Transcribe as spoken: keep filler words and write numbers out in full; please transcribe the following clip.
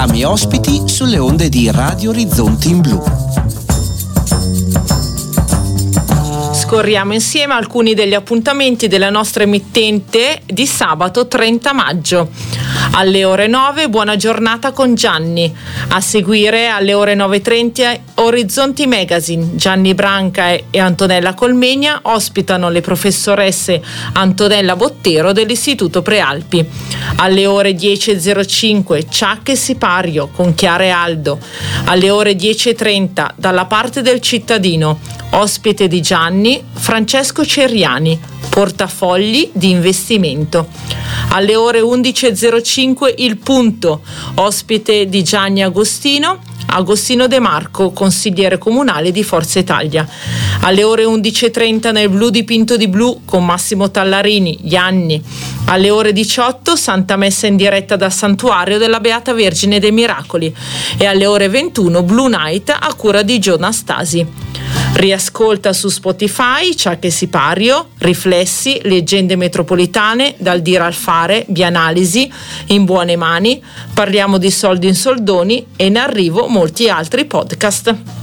programmi ospiti sulle onde di Radio Orizzonti in Blu. Scorriamo insieme alcuni degli appuntamenti della nostra emittente di sabato trenta maggio. Alle ore nove, buona giornata con Gianni. A seguire alle ore nove e trenta Orizzonti Magazine. Gianni Branca e Antonella Colmegna ospitano le professoresse Antonella Bottero dell'Istituto Prealpi. Alle ore dieci e zero cinque Ciak e Sipario con Chiara e Aldo. Alle ore dieci e trenta Dalla parte del cittadino. Ospite di Gianni, Francesco Ceriani, portafogli di investimento. Alle ore undici e zero cinque Il Punto, ospite di Gianni Agostino, Agostino De Marco, consigliere comunale di Forza Italia. Alle ore undici e trenta Nel blu dipinto di blu con Massimo Tallarini, Gianni. Alle ore diciotto Santa Messa in diretta dal Santuario della Beata Vergine dei Miracoli e alle ore ventuno Blue Night a cura di Gio Nastasi. Riascolta su Spotify Ciak e Sipario, Riflessi, Leggende metropolitane, Dal dire al fare, Bianalisi, In buone mani, Parliamo di soldi in soldoni e in arrivo molti altri podcast.